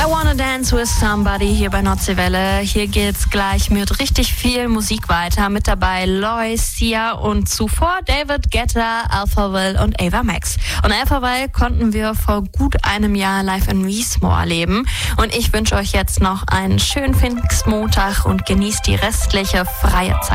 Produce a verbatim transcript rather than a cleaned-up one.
I Wanna Dance with Somebody hier bei Nordseewelle. Hier geht's gleich mit richtig viel Musik weiter. Mit dabei Lois, Sia und zuvor David Guetta, Alphaville und Ava Max. Und Alphaville konnten wir vor gut einem Jahr live in Wiesmoor erleben. Und ich wünsche euch jetzt noch einen schönen Pfingstmontag und genießt die restliche freie Zeit.